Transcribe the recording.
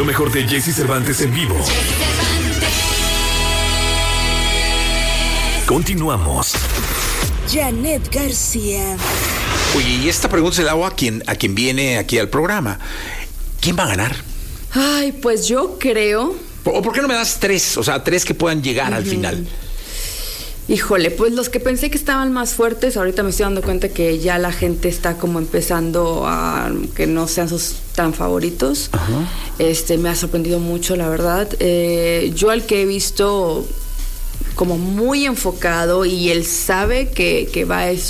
Lo mejor de Jesse Cervantes en vivo. Continuamos. Janet García. Oye, y esta pregunta se la hago a quien viene aquí al programa. ¿Quién va a ganar? Ay, pues yo creo... ¿O por qué no me das tres? O sea, tres que puedan llegar al final. Híjole, pues los que pensé que estaban más fuertes, ahorita me estoy dando cuenta que ya la gente está como empezando a que no sean sus tan favoritos. Ajá. Me ha sorprendido mucho, la verdad. Yo al que he visto como muy enfocado y él sabe que va a